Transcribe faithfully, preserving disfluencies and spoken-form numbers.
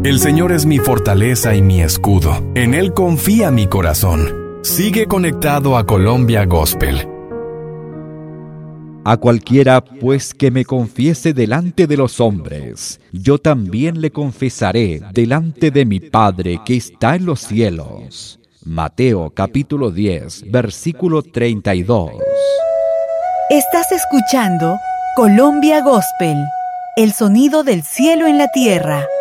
El Señor es mi fortaleza y mi escudo. En Él confía mi corazón. Sigue conectado a Colombia Gospel. A cualquiera, pues, que me confiese delante de los hombres, yo también le confesaré delante de mi Padre que está en los cielos. Mateo capítulo diez, versículo treinta y dos. Estás escuchando Colombia Gospel, el sonido del cielo en la tierra.